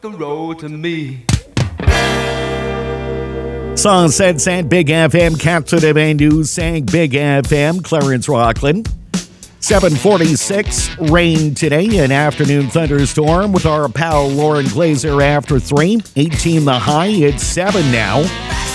the road to me. Song said sang Big FM, Captain of News sang Big FM, Clarence Rockland. 7:46, rain today, an afternoon thunderstorm with our pal Lauren Glazer after 3. 18 the high, it's 7 now.